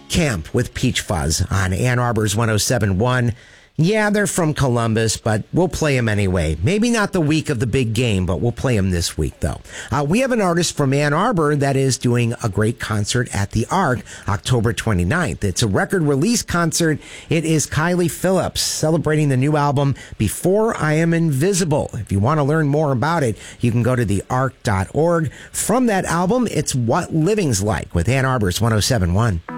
Camp with Peach Fuzz on Ann Arbor's 107.1. Yeah, they're from Columbus, but we'll play them anyway. Maybe not the week of the big game, but we'll play them this week, though. We have an artist from Ann Arbor that is doing a great concert at the Arc October 29th. It's a record release concert. It is Kylie Phillips celebrating the new album, Before I Am Invisible. If you want to learn more about it, you can go to thearc.org. From that album, it's What Living's Like with Ann Arbor's 107.1.